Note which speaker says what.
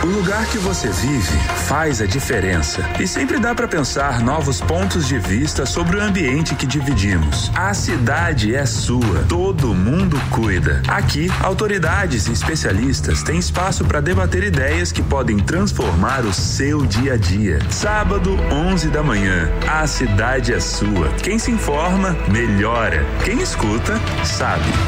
Speaker 1: O lugar que você vive faz a diferença. E sempre dá para pensar novos pontos de vista sobre o ambiente que dividimos. A cidade é sua. Todo mundo cuida. Aqui, autoridades e especialistas têm espaço para debater ideias que podem transformar o seu dia a dia. Sábado, 11 da manhã. A cidade é sua. Quem se informa, melhora. Quem escuta, sabe.